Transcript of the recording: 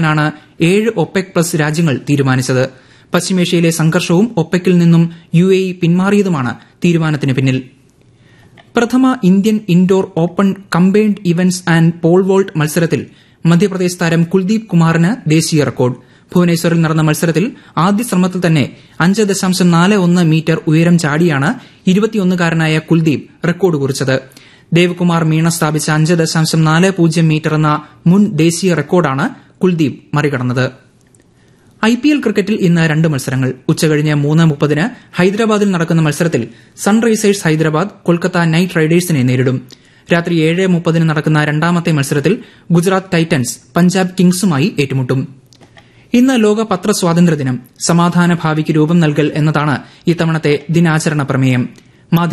വർദ്ധിപ്പിക്കാനാണ് 7 OPEC plus രാജ്യങ്ങൾ തീരുമാനിച്ചത്. പശ്ചിമേഷ്യയിലെ സംഘർഷവും ഒപെക്കിൽ നിന്നും UAE പിന്മാറിയതുമാണ് തീരുമാനത്തിന് പിന്നിൽ. പ്രഥമ Indian indoor open combined events and Paul volt മത്സരത്തിൽ മധ്യപ്രദേശ് താരം കുൽദീപ് കുമാറിന് ദേശീയ റെക്കോർഡ്. ഭുവനേശ്വറിൽ നടന്ന മത്സരത്തിൽ ആദ്യ ശ്രമത്തിൽ തന്നെ 5.41 മീറ്റർ ഉയരം ചാടിയാണ് 21-കാരനായ കുൽദീപ് റെക്കോർഡ് കുറിച്ചത്. ദേവ്കുമാർ മീണ സ്ഥാപിച്ച 5.40 മീറ്റർ എന്ന മുൻ ദേശീയ റെക്കോർഡാണ് കുൽദീപ് മറികടന്നത്. IPL ക്രിക്കറ്റിൽ ഇന്ന് 2 മത്സരങ്ങൾ. ഉച്ചകഴിഞ്ഞ് 3:30-ന് ഹൈദരാബാദിൽ നടക്കുന്ന മത്സരത്തിൽ സൺറൈസേഴ്സ് ഹൈദരാബാദ് കൊൽക്കത്ത നൈറ്റ് റൈഡേഴ്സിനെ നേരിടും. രാത്രി 7:30-ന് നടക്കുന്ന രണ്ടാമത്തെ മത്സരത്തിൽ ഗുജറാത്ത് ടൈറ്റൻസ് പഞ്ചാബ് കിങ്സുമായി ഏറ്റുമുട്ടും. ഇന്ന് ലോക പത്രസ്വാതന്ത്ര്യ ദിനം. സമാധാന ഭാവിക്ക് രൂപം നൽകൽ എന്നതാണ് ഇത്തവണത്തെ ദിനാചരണ പ്രമേയം.